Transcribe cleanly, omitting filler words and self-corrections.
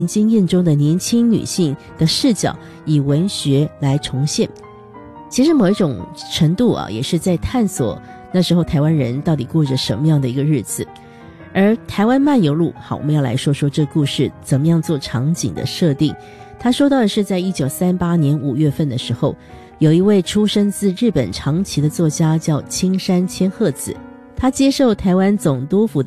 经验中的年轻女性的视角，以文学来重现。其实某一种程度也是在探索那时候台湾人到底过着什么样的一个日子。而台湾漫游录，好，我们要来说说这故事怎么样做场景的设定。他说到的是在1938年5月份的时候，有一位出身自日本长崎的作家叫青山千鹤子，他接受台湾总督府的